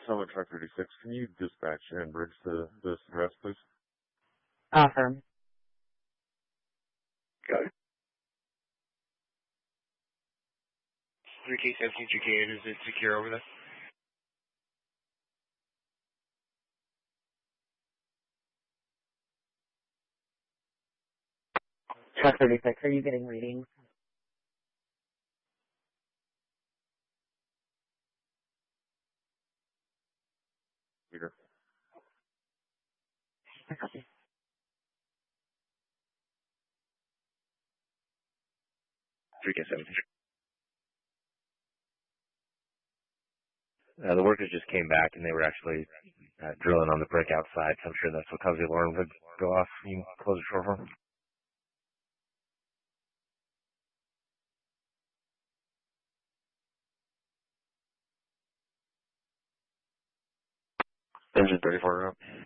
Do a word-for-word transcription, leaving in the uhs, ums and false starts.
Summit Truck thirty-six, can you dispatch and bridge to this address, please? Affirm. Got it. three K seventeen, three K eight, is it secure over there? Truck thirty-six, are you getting readings? Peter. Okay. three K seventeen. Uh, the workers just came back and they were actually uh, drilling on the brick outside, so I'm sure that's what caused the alarm to go off. You can close the door for them. Engine thirty-four up.